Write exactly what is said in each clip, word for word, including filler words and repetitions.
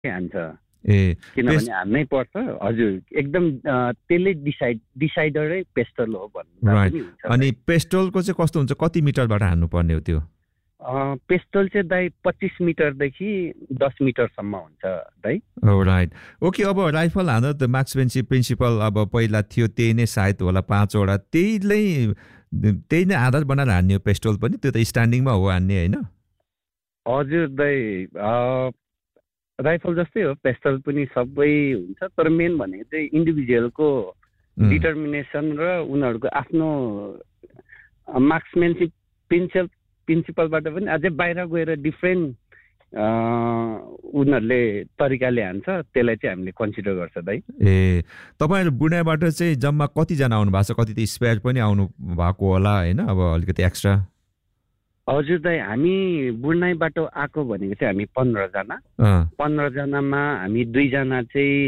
हान्छ ए किनभने हान्नै पर्छ हजुर एकदम त्यसले डिसाइड डिसाइडरै पेस्टल हो भन्नु राइट अनि पेस्टलको चाहिँ कस्तो हुन्छ कति मिटरबाट हान्नु पर्ने हो त्यो पेस्टल चाहिँ दाइ पच्चिस मिटरदेखि दस मिटरसम्म हुन्छ दाइ राइट ओके अब राइफल हान्दा त मार्क्सम्यानसिप प्रिन्सिपल अब पहिला थियो त्यही नै सायद होला पाँचवटा त्यही नै त्यही नै आधार बनाएर हान्ने हो पेस्टल पनि त्यो त स्ट्यान्डिङमा हो हान्ने होइन हजुर दाइ राइफल जस्तै हो पेस्टल पनि सबै हुन्छ तर मेन भनेको चाहिँ इन्डिभिजुअलको डिटर्मिनेसन र उनीहरूको आफ्नो मार्क्सम्यानसिप प्रिन्सिपल प्रिन्सिपलबाट पनि अझै बाहिर गएर डिफ्रेन्ट उनीहरूले तरिकाले हान्छ त्यसलाई चाहिँ हामीले कन्सिडर गर्छ दाइ ए तपाईँहरू बुढाबाट चाहिँ जम्मा कतिजना आउनु भएको छ कति त स्पेयर पनि आउनु भएको होला होइन अब अलिकति एक्स्ट्रा हजुर दाइ हामी बुढ्नाइबाट आएको भनेको चाहिँ हामी पन्ध्रजना पन्ध्रजनामा हामी दुईजना चाहिँ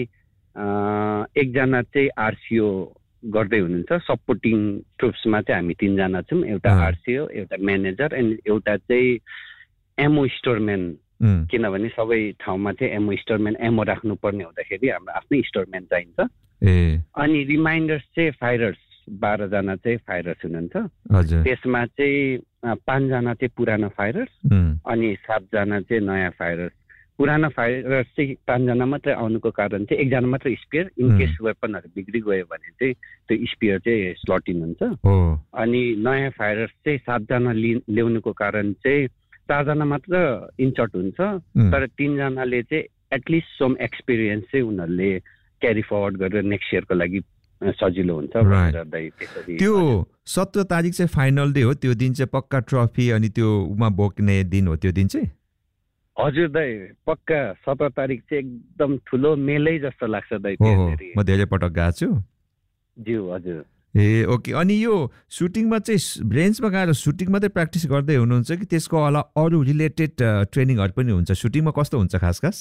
एकजना चाहिँ आरसिओ गर्दै हुनुहुन्छ सपोर्टिङ ट्रुप्समा चाहिँ हामी तिनजना छौँ एउटा आरसिओ एउटा म्यानेजर एन्ड एउटा चाहिँ एमओ स्टोरम्यान किनभने सबै ठाउँमा चाहिँ एमओ स्टोरम्यान एमओ राख्नुपर्ने हुँदाखेरि हाम्रो आफ्नै स्टोरम्यान चाहिन्छ अनि रिमाइन्डर्स चाहिँ फाइरर्स बाह्रजना चाहिँ फाइरर्स हुनुहुन्छ त्यसमा चाहिँ पाँचजना चाहिँ पुरानो फाइरर्स अनि सातजना चाहिँ नयाँ फाइरर्स पुरानो फाइरर्स चाहिँ पाँचजना मात्रै आउनुको कारण चाहिँ एकजना मात्रै स्पेयर इन केस वेपनहरू बिग्री गयो भने चाहिँ त्यो स्पेयर चाहिँ स्लट इन हुन्छ अनि नयाँ फाइरर्स चाहिँ सातजना ल्याउनुको कारण चाहिँ चारजना मात्र इन्चर्ट हुन्छ तर तिनजनाले चाहिँ एटलिस्ट सम एक्सपिरियन्स चाहिँ उनीहरूले क्यारी फरवर्ड गरेर नेक्स्ट इयरको लागि सजिलो हुन्छ त्यो सत्र तारिक चाहिँ फाइनल डे हो त्यो दिन चाहिँ पक्का ट्रफी अनि त्यो उमा बोक्ने दिन हो त्यो दिन चाहिँ हजुर दाइ पक्का सत्र तारिक चाहिँ एकदम ठुलो मेलै जस्तो लाग्छ दाइ म धेरै पटक गएको छु ज्यू हजुर ए ओके अनि यो सुटिङमा चाहिँ रेन्जमा गएर सुटिङ मात्रै प्र्याक्टिस गर्दै हुनुहुन्छ कि त्यसको अलावा अरू रिलेटेड ट्रेनिङहरू पनि हुन्छ सुटिङमा कस्तो हुन्छ खास खास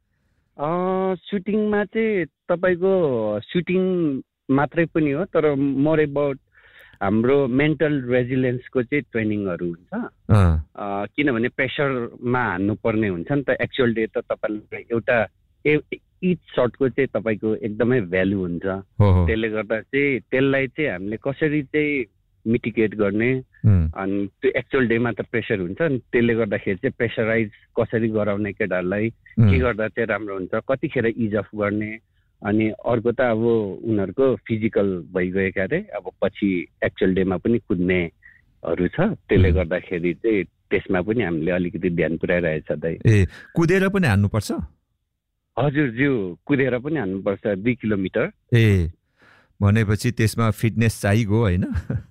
सुटिङमा चाहिँ तपाईँको सुटिङ मात्रै पनि हो तर मोर एबाउट हाम्रो मेन्टल रेजिलियन्सको चाहिँ ट्रेनिङहरू हुन्छ किनभने प्रेसरमा हान्नुपर्ने हुन्छ नि त एक्चुअल डे त तपाईँलाई एउटा इच सर्टको चाहिँ तपाईँको एकदमै भ्यालु हुन्छ त्यसले गर्दा चाहिँ त्यसलाई चाहिँ हामीले कसरी चाहिँ मिटिगेट गर्ने अनि त्यो एक्चुअल डेमा त प्रेसर हुन्छ अनि त्यसले गर्दाखेरि चाहिँ प्रेसराइज कसरी गराउने केटाहरूलाई के गर्दा चाहिँ राम्रो हुन्छ कतिखेर इज अफ गर्ने अनि अर्को त अब उनीहरूको फिजिकल भइगएका अरे अब पछि एक्चुअल डेमा पनि कुद्नेहरू छ त्यसले गर्दाखेरि चाहिँ त्यसमा पनि हामीले अलिकति ध्यान पुर्याइरहेछ दाइ ए कुदेर पनि हान्नुपर्छ हजुर ज्यू कुदेर पनि हान्नुपर्छ दुई किलोमिटर ए भनेपछि त्यसमा फिटनेस चाहिगयो होइन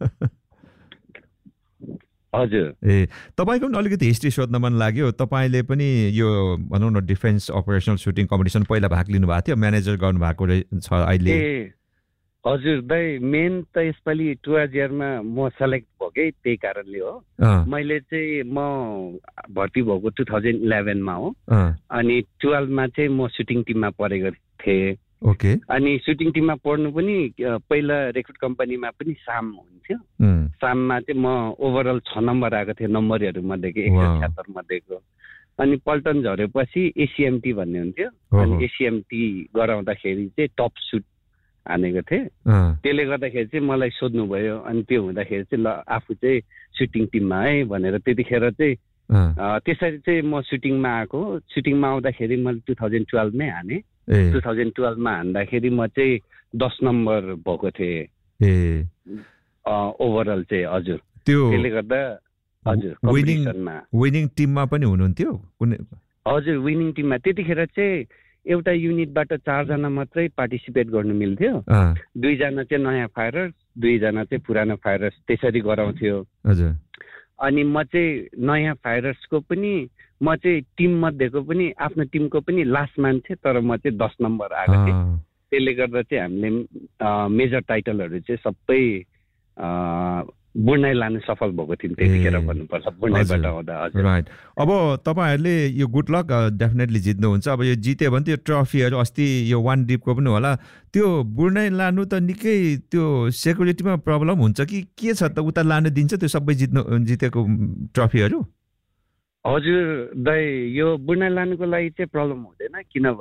हजुर ए तपाईँको पनि अलिकति हिस्ट्री सोध्न मन लाग्यो तपाईँले पनि यो भनौँ न डिफेन्स अपरेसनल सुटिङ कम्पिटिसन पहिला भाग लिनुभएको थियो म्यानेजर गर्नुभएको छ अहिले ए हजुर दाइ मेन त यसपालि टुवेल्भ इयरमा म सेलेक्ट भएकै त्यही कारणले हो मैले चाहिँ म भर्ती भएको टु थाउजन्ड इलेभेनमा हो अनि टुवेल्भमा चाहिँ म सुटिङ टिममा परेको थिएँ ओके अनि सुटिङ टिममा पढ्नु पनि पहिला रेक्रुट कम्पनीमा पनि साम हुन्थ्यो साममा चाहिँ म ओभरअल छ नम्बर आएको थिएँ नम्बरहरू मध्येको एक सय छ्यात्तर मध्येको अनि पल्टन झरेपछि एसिएमटी भन्ने हुन्थ्यो अनि एसिएमटी गराउँदाखेरि चाहिँ टप सुट हानेको थिएँ त्यसले गर्दाखेरि चाहिँ मलाई सोध्नुभयो अनि त्यो हुँदाखेरि चाहिँ ल आफू चाहिँ सुटिङ टिममा है भनेर त्यतिखेर चाहिँ त्यसरी चाहिँ म सुटिङमा आएको सुटिङमा आउँदाखेरि मैले टु थाउजन्ड टुवेल्भमै हाने टु थाउजन्ड टुवेल्भमा हान्दाखेरि म चाहिँ दस नम्बर भएको थिएँ ओभरअल चाहिँ हजुर त्यसले गर्दा हजुर कम्पिटिसनमा विनिङ टिममा पनि हुनुहुन्थ्यो कुनै हजुर विनिङ टिममा त्यतिखेर चाहिँ एउटा युनिटबाट चारजना मात्रै पार्टिसिपेट गर्नु मिल्थ्यो दुईजना चाहिँ नयाँ फायरर्स दुईजना चाहिँ पुरानो फायरर्स त्यसरी गराउँथ्यो हजुर अनि म चाहिँ नयाँ फायरर्सको पनि म चाहिँ टिम मध्येको पनि आफ्नो टिमको पनि लास्ट मान्छे तर म चाहिँ दस नम्बर आएको थिएँ त्यसले गर्दा चाहिँ हामीले मेजर टाइटलहरू चाहिँ सबै बुढ्नाइ लानु सफल भएको थियौँ त्यतिखेर भन्नुपर्छ बुढ्नाइबाट आउँदा हजुर राइट अब तपाईँहरूले यो गुड लक डेफिनेटली जित्नुहुन्छ अब यो जित्यो भने त्यो ट्रफीहरू अस्ति यो वान डिपको पनि होला त्यो बुढ्नाइ लानु त निकै त्यो सेक्युरिटीमा प्रब्लम हुन्छ कि के छ त उता लानु दिन्छ त्यो सबै जित्नु जितेको ट्रफीहरू हजुर दाइ यो बुढ्न लानुको लागि चाहिँ प्रब्लम हुँदैन किनभने